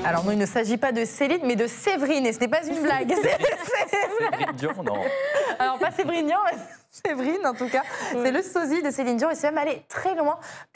Alors non, il ne s'agit pas de Céline, mais de Séverine, et ce n'est pas une blague. Céline Dion, non. Alors pas Séverine Dion, mais Séverine en tout cas. C'est le sosie de Céline Dion, et c'est même allé très loin.